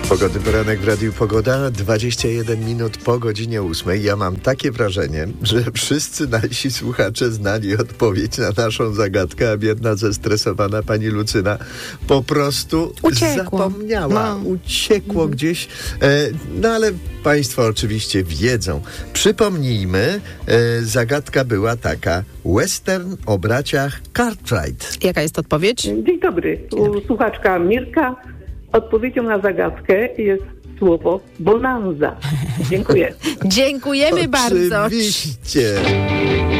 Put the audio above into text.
Pogodny poranek w Radiu Pogoda, 21 minut po godzinie 8. Ja mam takie wrażenie, że wszyscy nasi słuchacze znali odpowiedź na naszą zagadkę, a biedna, zestresowana pani Lucyna po prostu zapomniała. Uciekło gdzieś. No ale państwo oczywiście wiedzą. Przypomnijmy, zagadka była taka. Western o braciach Cartwright. Jaka jest odpowiedź? Dzień dobry. Słuchaczka Mirka. Odpowiedzią na zagadkę jest słowo bonanza. Dziękuję. Dziękujemy bardzo. Oczywiście.